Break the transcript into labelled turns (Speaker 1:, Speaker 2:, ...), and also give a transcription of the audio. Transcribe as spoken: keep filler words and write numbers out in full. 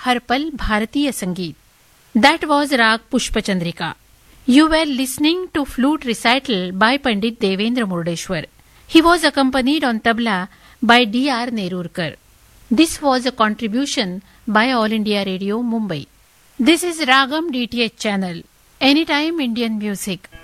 Speaker 1: हर पल भारतीय संगीत. That was Rag Pushpachandrika. You were listening to flute recital by Pandit Devendra Murdeshwar. He was accompanied on tabla by D R Nerurkar. This was a contribution by All India Radio, Mumbai. This is Ragam D T H channel. Anytime Indian music.